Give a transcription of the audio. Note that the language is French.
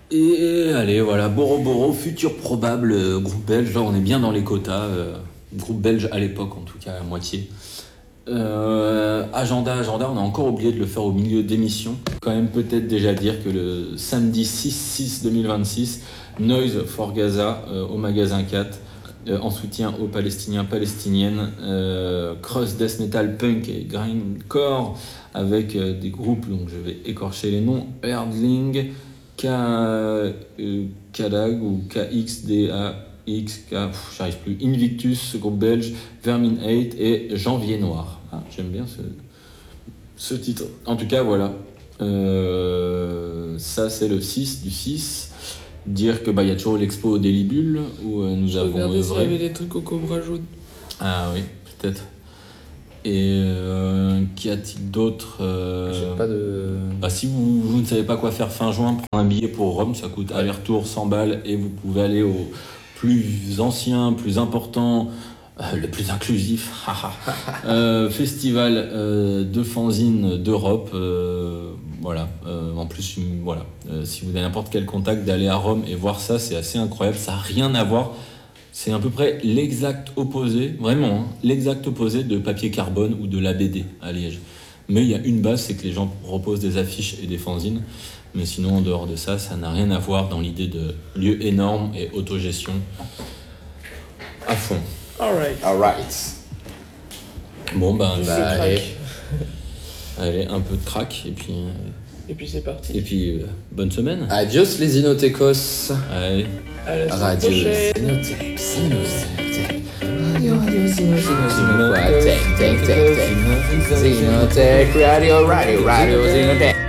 Et allez, voilà, Boro Boro, futur probable groupe belge. Là, on est bien dans les quotas. Groupe belge à l'époque, en tout cas, à moitié. Agenda, on a encore oublié de le faire au milieu d'émission. Quand même peut-être déjà dire que le samedi 6/6/2026, Noise for Gaza au magasin 4, en soutien aux Palestiniens, Palestiniennes, cross death metal punk et grindcore avec des groupes, donc je vais écorcher les noms, Erdling, Kadag ou KXDAX, j'arrive plus, Invictus, groupe belge, Vermin 8 et Janvier Noir. Ah, j'aime bien ce titre. En tout cas, voilà. Ça, c'est le 6 du 6. Dire que y a toujours l'expo des Libules où nous avons regardé s'il y avait des trucs au Cobra jaune. Ah oui, peut-être. Et qu'y a-t-il d'autre J'ai pas de... si vous ne savez pas quoi faire fin juin, prenez un billet pour Rome, ça coûte aller-retour 100 balles et vous pouvez aller au plus ancien, plus important, le plus inclusif festival de fanzine d'Europe. Voilà. En plus, si vous avez n'importe quel contact, d'aller à Rome et voir ça, c'est assez incroyable. Ça n'a rien à voir. C'est à peu près l'exact opposé, vraiment, l'exact opposé de papier carbone ou de la BD à Liège. Mais il y a une base, c'est que les gens proposent des affiches et des fanzines. Mais sinon, en dehors de ça, ça n'a rien à voir dans l'idée de lieu énorme et autogestion à fond. Alright. Bon, Allez, un peu de crack et puis c'est parti. Et puis, bonne semaine. Adios les Inotechos. Allez. À la semaine Radio prochaine. Zinotech, Radio, Zinotech.